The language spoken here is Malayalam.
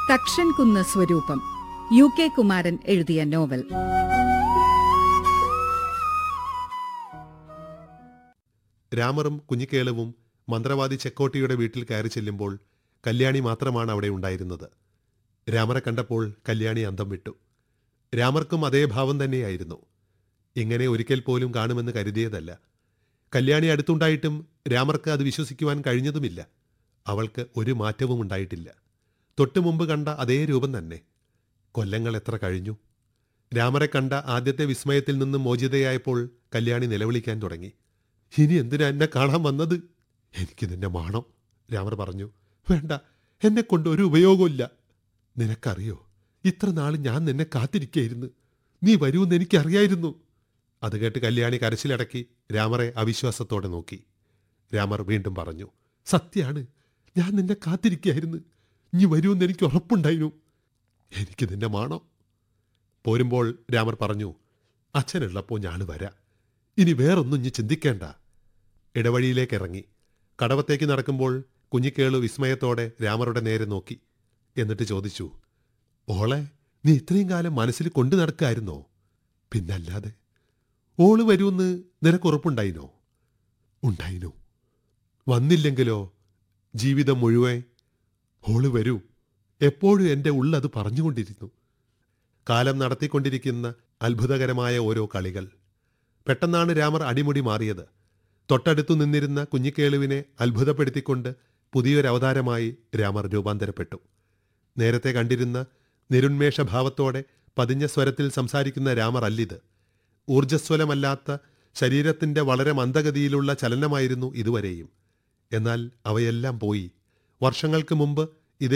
തക്ഷൻകുന്ന് സ്വരൂപം, UK കുമാരൻ എഴുതിയ നോവൽ. രാമറും കുഞ്ഞിക്കേളുവും മന്ത്രവാദി ചെക്കോട്ടിയുടെ വീട്ടിൽ കയറി ചെല്ലുമ്പോൾ കല്യാണി മാത്രമാണ് അവിടെ ഉണ്ടായിരുന്നത്. രാമറെ കണ്ടപ്പോൾ കല്യാണി അന്തം വിട്ടു. രാമർക്കും അതേ ഭാവം തന്നെയായിരുന്നു. ഇങ്ങനെ ഒരിക്കൽ പോലും കാണുമെന്ന് കരുതിയതല്ല. കല്യാണി അടുത്തുണ്ടായിട്ടും രാമർക്ക് അത് വിശ്വസിക്കുവാൻ കഴിഞ്ഞതുമില്ല. അവൾക്ക് ഒരു മാറ്റവും ഉണ്ടായിട്ടില്ല. തൊട്ടുമുമ്പ് കണ്ട അതേ രൂപം തന്നെ. കൊല്ലങ്ങൾ എത്ര കഴിഞ്ഞു. രാമറെ കണ്ട ആദ്യത്തെ വിസ്മയത്തിൽ നിന്നും മോചിതയായപ്പോൾ കല്യാണി നിലവിളിക്കാൻ തുടങ്ങി. ഇനി എന്തിനാ എന്നെ കാണാൻ വന്നത്? എനിക്ക് നിന്നെ മാണം, രാമർ പറഞ്ഞു. വേണ്ട, എന്നെക്കൊണ്ട് ഒരു ഉപയോഗമില്ല. നിനക്കറിയോ, ഇത്ര നാൾ ഞാൻ നിന്നെ കാത്തിരിക്കുകയായിരുന്നു. നീ വരുമെന്ന് എനിക്കറിയായിരുന്നു. അത് കേട്ട് കല്യാണി കരച്ചിലടക്കി രാമറെ അവിശ്വാസത്തോടെ നോക്കി. രാമർ വീണ്ടും പറഞ്ഞു, സത്യാണ്, ഞാൻ നിന്നെ കാത്തിരിക്കുകയായിരുന്നു. നീ വരുമെന്ന് എനിക്ക് ഉറപ്പുണ്ടായിരുന്നു. എനിക്ക് നിന്നെ മാണം. പോരുമ്പോൾ രാമർ പറഞ്ഞു, അച്ഛനുള്ളപ്പോൾ ഞാൻ വരാം. ഇനി വേറൊന്നും നീ ചിന്തിക്കേണ്ട. ഇടവഴിയിലേക്ക് ഇറങ്ങി. കടവത്തേക്ക് നടക്കുമ്പോൾ കുഞ്ഞിക്കേളു വിസ്മയത്തോടെ രാമറുടെ നേരെ നോക്കി. എന്നിട്ട് ചോദിച്ചു, ഓളെ നീ ഇത്രയും കാലം മനസ്സിൽ കൊണ്ടു നടക്കായിരുന്നോ? പിന്നല്ലാതെ. ഓള് വരുമെന്ന് നിനക്കുറപ്പുണ്ടായിനോ? ഉണ്ടായിനു. വന്നില്ലെങ്കിലോ? ജീവിതം മുഴുവൻ ഓള് വരൂ. എപ്പോഴും എൻ്റെ ഉള്ളത് പറഞ്ഞുകൊണ്ടിരുന്നു. കാലം നടത്തിക്കൊണ്ടിരിക്കുന്ന അത്ഭുതകരമായ ഓരോ കളികൾ. പെട്ടെന്നാണ് രാമർ അടിമുടി മാറിയത്. തൊട്ടടുത്തു നിന്നിരുന്ന കുഞ്ഞിക്കേളുവിനെ അത്ഭുതപ്പെടുത്തിക്കൊണ്ട് പുതിയൊരവതാരമായി രാമർ രൂപാന്തരപ്പെട്ടു. നേരത്തെ കണ്ടിരുന്ന നിരുന്മേഷഭാവത്തോടെ പതിഞ്ഞ സ്വരത്തിൽ സംസാരിക്കുന്ന രാമർ അല്ലിത്. ഊർജ്ജസ്വലമല്ലാത്ത ശരീരത്തിൻ്റെ വളരെ മന്ദഗതിയിലുള്ള ചലനമായിരുന്നു ഇതുവരെയും. എന്നാൽ അവയെല്ലാം പോയി. വർഷങ്ങൾക്ക് മുമ്പ്